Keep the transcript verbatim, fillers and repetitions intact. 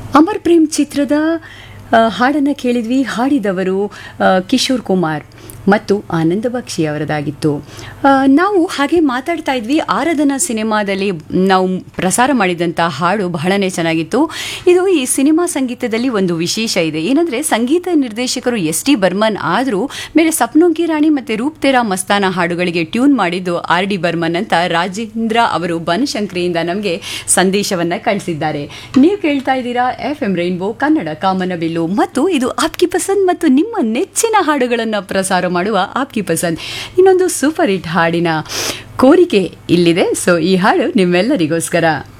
ಅಮರ್ ಪ್ರೇಮ್ ಚಿತ್ರದ ಆ, ಹಾಡನ್ನು ಕೇಳಿದ್ವಿ. ಹಾಡಿದವರು ಆ, ಕಿಶೋರ್ ಕುಮಾರ್ ಮತ್ತು ಆನಂದ ಬಕ್ಷಿ ಅವರದಾಗಿತ್ತು. ಆ, ನಾವು ಹಾಗೆ ಮಾತಾಡ್ತಾ ಇದ್ವಿ. ಆರಾಧನಾ ಸಿನಿಮಾದಲ್ಲಿ ನಾವು ಪ್ರಸಾರ ಮಾಡಿದಂಥ ಹಾಡು ಬಹಳನೇ ಚೆನ್ನಾಗಿತ್ತು. ಇದು ಈ ಸಿನಿಮಾ ಸಂಗೀತದಲ್ಲಿ ಒಂದು ವಿಶೇಷ ಇದೆ. ಏನಂದರೆ ಸಂಗೀತ ನಿರ್ದೇಶಕರು ಎಸ್ ಟಿ ಬರ್ಮನ್ ಆದರೂ ಮೇಲೆ ಸಪ್ನೋಂ ಕಿ ರಾಣಿ ಮತ್ತು ರೂಪ್ ತೇರಾ ಮಸ್ತಾನ ಹಾಡುಗಳಿಗೆ ಟ್ಯೂನ್ ಮಾಡಿದ್ದು ಆರ್ ಡಿ ಬರ್ಮನ್ ಅಂತ ರಾಜೇಂದ್ರ ಅವರು ಬನಶಂಕರಿಯಿಂದ ನಮಗೆ ಸಂದೇಶವನ್ನು ಕಳಿಸಿದ್ದಾರೆ. ನೀವು ಕೇಳ್ತಾ ಇದ್ದೀರಾ ಎಫ್ ಎಂ ರೈನ್ಬೋ ಕನ್ನಡ ಕಾಮನಬಿಲ್ಲು ಮತ್ತು ಇದು ಆಪ್ಕಿ ಪಸಂದ್ ಮತ್ತು ನಿಮ್ಮ ನೆಚ್ಚಿನ ಹಾಡುಗಳನ್ನು ಪ್ರಸಾರ ಮಾಡುವ ಆಪ್ಕಿ ಪಸಂದ್. ಇನ್ನೊಂದು ಸೂಪರ್ ಹಿಟ್ ಹಾಡಿನ ಕೋರಿಕೆ ಇಲ್ಲಿದೆ. ಸೊ ಈ ಹಾಡು ನಿಮ್ಮೆಲ್ಲರಿಗೋಸ್ಕರ.